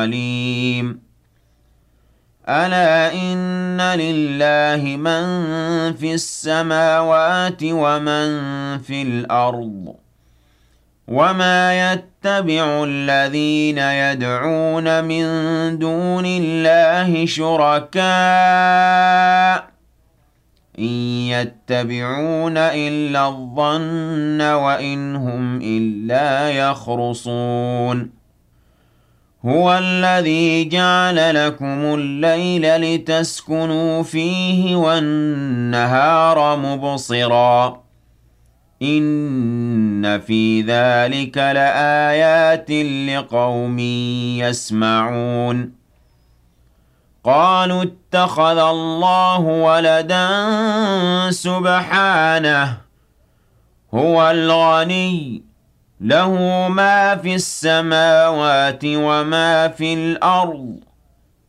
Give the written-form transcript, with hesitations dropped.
عليم ألا إن لله من في السماوات ومن في الأرض وما يتبع الذين يدعون من دون الله شركاء إن يتبعون إلا الظن وإن هم إلا يخرصون هو الذي جعل لكم الليل لتسكنوا فيه والنهار مبصرا إن في ذلك لآيات لقوم يسمعون قالوا اتخذ الله ولدا سبحانه هو الغني له ما في السماوات وما في الأرض